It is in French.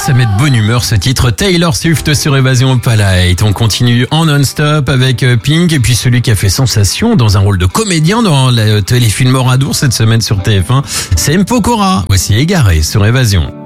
Ça met de bonne humeur ce titre. Taylor Swift sur Évasion Palette. On continue en non-stop avec Pink et puis celui qui a fait sensation dans un rôle de comédien dans le téléfilm Oradour cette semaine sur TF1. C'est M. Pokora. Voici Égaré sur Évasion.